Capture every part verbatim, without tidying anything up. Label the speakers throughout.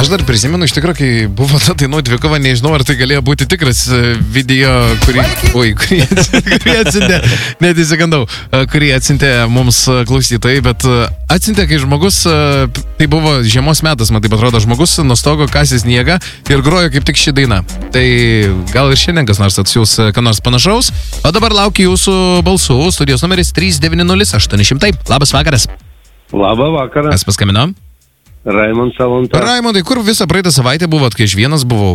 Speaker 1: Aš dar prisimenu iš tikrųjų, kai buvo ta dainų dvikova, nežinau, ar tai galėjo būti tikras video, kurį, oi, kurį, kurį atsintė, net įsigandau, kurį atsintė mums klausytojai, bet atsintė, kai žmogus, tai buvo žiemos metas, man taip atrodo, žmogus nuo stogo kasė sniegą ir grojo kaip tik ši daina. Tai gal ir šiandien kas nors atsiūs ką nors panašaus. O dabar laukiu jūsų balsų. Studijos numeris trys devyni nulis aštuoni šimtai. Labas vakaras.
Speaker 2: Labą vakarą.
Speaker 1: Mes paskambino.
Speaker 2: Raimond Salonta.
Speaker 1: Raimondai, kur visą praeitą savaitę buvot, kai aš vienas buvau?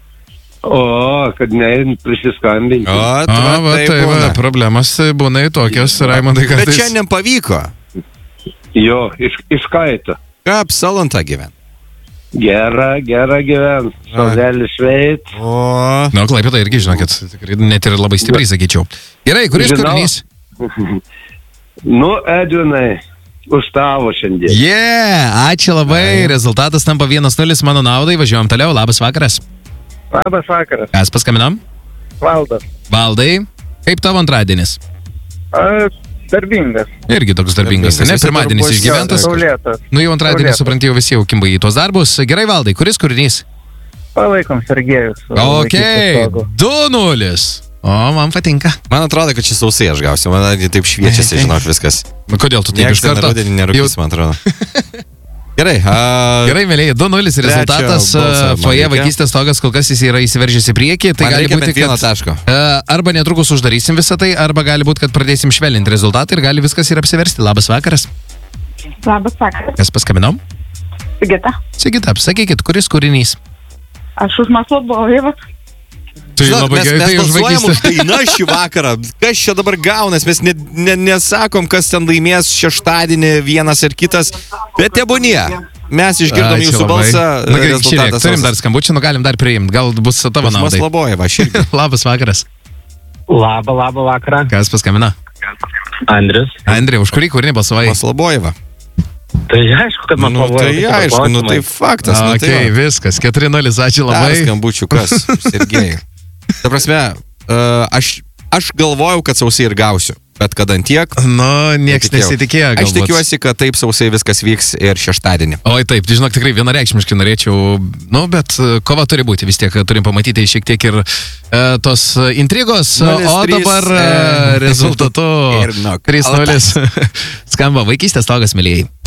Speaker 2: O, kad ne prisiskambinti.
Speaker 3: O,
Speaker 1: A, va, tai, tai va, problemas būna į tokios, Raimondai, kartais.
Speaker 3: Bet šiandien pavyko.
Speaker 2: Jo, iš, iš kaito.
Speaker 3: Kaip Salonta gyven?
Speaker 2: Gera, gera gyven. Saulelis šveit.
Speaker 3: O.
Speaker 1: Na, Klaipėda irgi, žinokit, tikrai net ir labai stipriai sakyčiau. Gerai, kuris
Speaker 2: Žinau.
Speaker 1: kūrinys?
Speaker 2: Nu, Edvinai, už tavo šiandien.
Speaker 1: Yeah, ačiū labai, rezultatas tampa vienas nulis mano naudai, važiuojam toliau, labas vakaras.
Speaker 2: Labas vakaras.
Speaker 1: Kas paskambinom?
Speaker 2: Valdas.
Speaker 1: Valdai, kaip tavo antradienis?
Speaker 2: A, darbingas.
Speaker 1: Irgi toks darbingas,
Speaker 3: Darbingas,
Speaker 1: ne?
Speaker 3: jis
Speaker 1: Pirmadienis
Speaker 3: dabar
Speaker 1: išgyventas.
Speaker 2: Saulėtas.
Speaker 1: Nu jau antradienį,
Speaker 2: Saulėtas.
Speaker 1: supranti, jau visi jau kimba į tuos darbus. Gerai, Valdai, kuris kūrinys?
Speaker 2: Palaikom Sergejus.
Speaker 1: Ok, du nulis. O, man patinka.
Speaker 3: Man atrodo, kad čia sausai aš gausiu. Man taip šviečiasi, žinok, viskas.
Speaker 1: Kodėl tu taip
Speaker 3: Niekas
Speaker 1: iš karto?
Speaker 3: ten rudenį nerūkys, man atrodo. Gerai. A...
Speaker 1: Gerai, mėlyje, du nulis rezultatas.
Speaker 3: Trečio balso man
Speaker 1: Foje
Speaker 3: reikia.
Speaker 1: vaikystės stogas kol kas jis yra įsiveržęs į priekį. Tai
Speaker 3: Man
Speaker 1: gali
Speaker 3: reikia
Speaker 1: būti,
Speaker 3: bent vieno
Speaker 1: kad
Speaker 3: taško.
Speaker 1: e, arba netrukus uždarysim visą tai, arba gali būti, kad pradėsim švelninti rezultatą ir gali viskas ir apsiversti. Labas vakaras.
Speaker 4: Labas vakaras.
Speaker 1: Kas paskambinom?
Speaker 4: Sigita.
Speaker 1: Sigita, sakykit, kuris kūrinys?
Speaker 4: Aš už Maslobojevą.
Speaker 1: Tai
Speaker 3: Žinok,
Speaker 1: labai
Speaker 3: mes,
Speaker 1: gerai,
Speaker 3: mes
Speaker 1: tai už
Speaker 3: balsuojam už
Speaker 1: vaikystę.
Speaker 3: dainą šį vakarą. Kas čia dabar gaunas? Mes ne, ne, nesakom, kas ten laimės šeštadienį vienas ir kitas. Bet tebūnie. Mes išgirdom
Speaker 1: Ačiū
Speaker 3: jūsų
Speaker 1: labai.
Speaker 3: balsą.
Speaker 1: Na, gerai, žiūrėk,
Speaker 3: rezultatas
Speaker 1: turim dar skambučių, nu galim dar priimti. Gal bus tavo naudai.
Speaker 3: Maslobojeva, aš irgi.
Speaker 1: Labas vakaras.
Speaker 2: Labą, labą vakarą.
Speaker 1: Kas paskambina?
Speaker 2: Andrius.
Speaker 1: Andrė, už kurį kūrinį balsavai?
Speaker 3: Maslobojeva.
Speaker 2: Tai aišku, kad
Speaker 3: Nu, tai aišku, nu tai faktas. Nu,
Speaker 1: Ok,
Speaker 3: tai va.
Speaker 1: viskas, keturi nulis, ačiū
Speaker 3: Dar
Speaker 1: labai.
Speaker 3: skambučių, kas? Sergejai. Ta prasme, uh, aš, aš galvojau, kad sausiai ir gausiu. Bet kad ant tiek...
Speaker 1: Nu, nieks
Speaker 3: netikėjau.
Speaker 1: nesitikėjo.
Speaker 3: Aš
Speaker 1: galbūt.
Speaker 3: tikiuosi, kad taip sausiai viskas vyks ir šeštadienį.
Speaker 1: Oi taip, tai žinok, tikrai vienareikšmiškai norėčiau, nu, bet e, kova turi būti, vis tiek e, turim pamatyti šiek tiek ir e, tos e, intrigos,
Speaker 3: nulis
Speaker 1: o
Speaker 3: trys,
Speaker 1: dabar e,
Speaker 3: e,
Speaker 1: rezultatu
Speaker 3: ir nok-
Speaker 1: trys nulis skamba vaikystės stogas, mėlyjei.